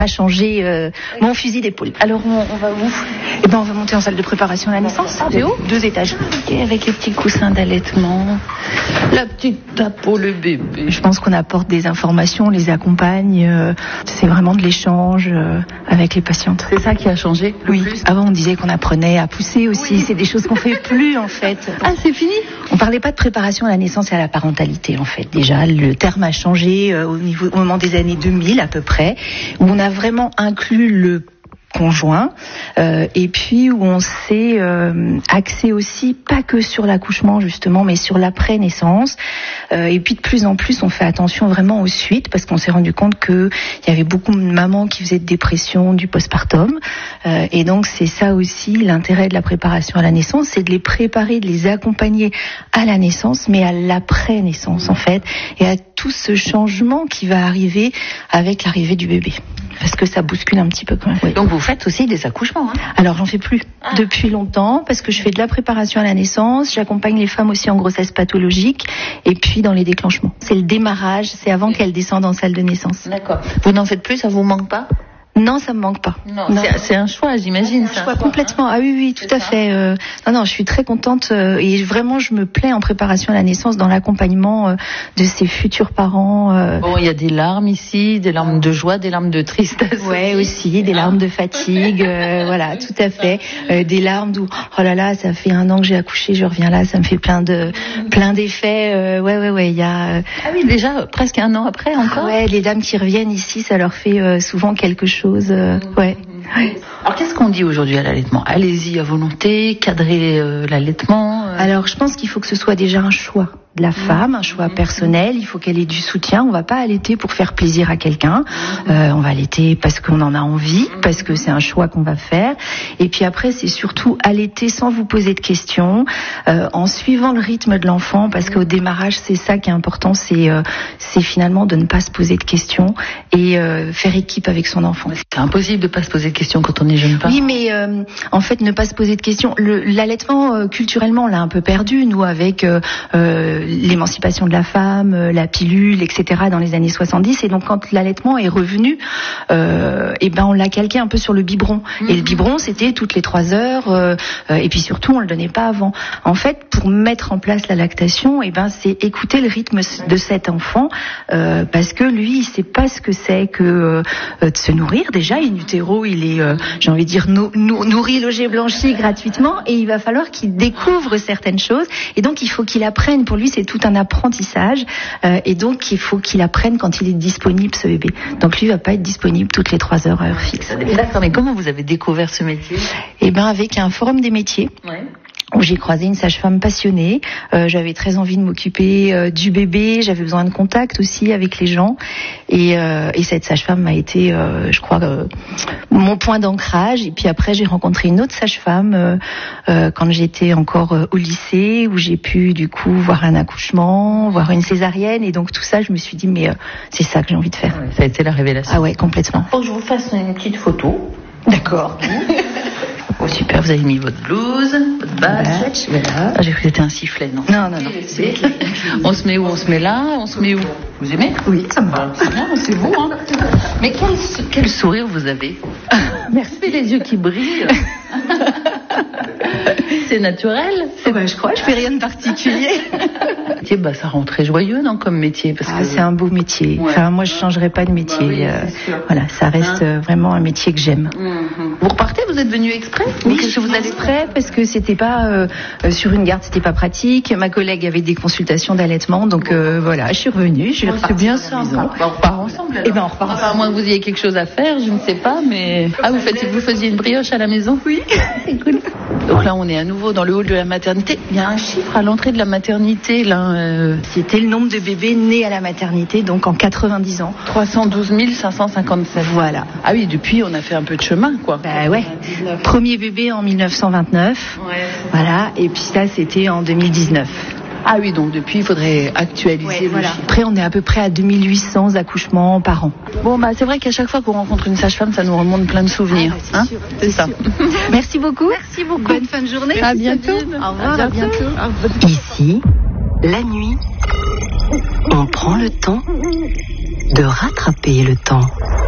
a changé mon fusil d'épaule. Alors on va où? Eh ben on va monter en salle de préparation à la naissance. C'est haut? 2 étages. Et avec les petits coussins d'allaitement, la petite tape pour le bébé. Je pense qu'on apporte des informations, on les accompagne. C'est vraiment de l'échange avec les patientes. C'est ça qui a changé le plus? Avant on disait qu'on apprenait à pousser aussi. C'est des choses qu'on fait plus en fait. Ah, c'est fini? On parlait pas de préparation à la naissance et à la parentalité en fait. Déjà le terme a changé au moment des années 2000 à peu près, où on a vraiment inclus le conjoint et puis où on s'est axé aussi pas que sur l'accouchement justement, mais sur l'après-naissance, et puis de plus en plus on fait attention vraiment aux suites, parce qu'on s'est rendu compte que il y avait beaucoup de mamans qui faisaient de dépression du postpartum, et donc c'est ça aussi l'intérêt de la préparation à la naissance, c'est de les préparer, de les accompagner à la naissance, mais à l'après-naissance en fait, et à tout ce changement qui va arriver avec l'arrivée du bébé, parce que ça bouscule un petit peu quand même. Oui. Donc vous faites aussi des accouchements, hein? Alors j'en fais plus depuis longtemps, parce que je fais de la préparation à la naissance, j'accompagne les femmes aussi en grossesse pathologique, et puis dans les déclenchements. C'est le démarrage, c'est avant qu'elles descendent en salle de naissance. D'accord. Vous n'en faites plus, ça vous manque pas? Non, ça me manque pas. Non. C'est un choix, j'imagine. C'est un choix complètement. Ah oui, tout à fait. Non, je suis très contente et vraiment, je me plais en préparation à la naissance, dans l'accompagnement de ces futurs parents. Bon, il y a des larmes ici, des larmes de joie, des larmes de tristesse. Ouais, aussi, des larmes de fatigue. Voilà, tout à fait. Des larmes d'où, oh là là, ça fait 1 an que j'ai accouché, je reviens là, ça me fait plein d'effets. Ouais, il y a. Ah oui, déjà presque 1 an après encore. Ouais, les dames qui reviennent ici, ça leur fait souvent quelque chose. Ouais. Alors qu'est-ce qu'on dit aujourd'hui à l'allaitement? Allez-y à volonté, cadrer l'allaitement. Alors je pense qu'il faut que ce soit déjà un choix de la femme, un choix personnel. Il faut qu'elle ait du soutien. On va pas allaiter pour faire plaisir à quelqu'un. On va allaiter parce qu'on en a envie, parce que c'est un choix qu'on va faire. Et puis après, c'est surtout allaiter sans vous poser de questions, en suivant le rythme de l'enfant, parce qu'au démarrage, c'est ça qui est important, c'est finalement de ne pas se poser de questions et faire équipe avec son enfant. C'est impossible de pas se poser de questions quand on est jeune parent. Oui, mais en fait, ne pas se poser de questions. L'allaitement, culturellement, on l'a un peu perdu, nous, avec l'émancipation de la femme, la pilule, etc. dans les années 70. Et donc, quand l'allaitement est revenu, on l'a calqué un peu sur le biberon. Et le biberon, c'était toutes les 3 heures. Et puis surtout, on le donnait pas avant. En fait, pour mettre en place la lactation, c'est écouter le rythme de cet enfant, parce que lui, il sait pas ce que c'est que de se nourrir. Déjà, in utero, il est, j'ai envie de dire, nourri, logé, blanchi gratuitement. Et il va falloir qu'il découvre certaines choses. Et donc, il faut qu'il apprenne. Pour lui, c'est tout un apprentissage, et donc il faut qu'il apprenne quand il est disponible, ce bébé. Donc lui va pas être disponible toutes les 3 heures à heure fixe. D'accord, mais comment vous avez découvert ce métier? Avec un forum des métiers. Ouais. Où j'ai croisé une sage-femme passionnée. J'avais très envie de m'occuper du bébé. J'avais besoin de contact aussi avec les gens. Et cette sage-femme a été, je crois, mon point d'ancrage. Et puis après, j'ai rencontré une autre sage-femme quand j'étais encore au lycée, où j'ai pu du coup voir un accouchement, voir une césarienne. Et donc tout ça, je me suis dit, mais c'est ça que j'ai envie de faire. Ouais, ça a été la révélation. Ah ouais, complètement. Faut que je vous fasse une petite photo. D'accord. Oh super, vous avez mis votre blouse, votre badge. Voilà. Ah, j'ai cru que c'était un sifflet, non? Non. On se met où? On se met là? On se met où? Vous aimez? Oui, ça me va. C'est bien, c'est vous, hein? Mais quel sourire vous avez? Merci. Les yeux qui brillent. C'est naturel? Je crois, je fais rien de particulier. Ça rend très joyeux, non, comme métier, parce que c'est un beau métier. Ouais. Enfin, moi, je changerais pas de métier. Voilà, ça reste vraiment un métier que j'aime. Vous repartez? Vous êtes venu exprès? Oui, vous allez exprès parce que c'était pas sur une garde, c'était pas pratique. Ma collègue avait des consultations d'allaitement, donc voilà, je suis revenue. C'est bien ça. On repart ensemble. Et on repart. Enfin, à moins que vous ayez quelque chose à faire, je ne sais pas, mais vous faisiez une brioche à la maison? Oui. C'est cool. Donc là, on est à nouveau dans le hall de la maternité. Il y a un chiffre à l'entrée de la maternité, là. C'était le nombre de bébés nés à la maternité, donc en 90 ans. 312 557. Voilà. Ah oui, depuis, on a fait un peu de chemin, quoi. Ouais. Premier bébé en 1929. Ouais. Voilà. Et puis ça, c'était en 2019. Ah oui, donc depuis, il faudrait actualiser le chiffre. Après, on est à peu près à 2800 accouchements par an. Bon, c'est vrai qu'à chaque fois qu'on rencontre une sage-femme, ça nous remonte plein de souvenirs. C'est ça. Merci beaucoup. Bonne fin de journée. À bientôt. Au revoir, à bientôt. Ici, la nuit, on prend le temps de rattraper le temps.